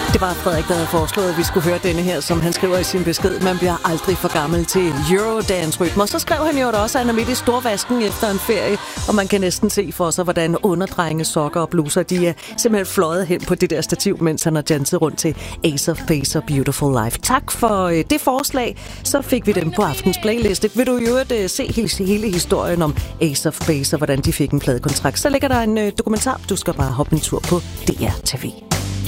Det var Frederik, der havde foreslået, at vi skulle høre denne her, som han skriver i sin besked. Man bliver aldrig for gammel til Eurodance-rytmer. Så skrev han jo også, at han er midt i storvasken efter en ferie, og man kan næsten se for sig, hvordan underdrenge, sokker og bluser, de er simpelthen fløjet hen på det der stativ, mens han har danset rundt til Ace of Base og Beautiful Life. Tak for det forslag. Så fik vi dem på aftens playliste. Vil du jo se hele historien om Ace of Base og hvordan de fik en pladekontrakt, så ligger der en dokumentar. Du skal bare hoppe en tur på DR TV.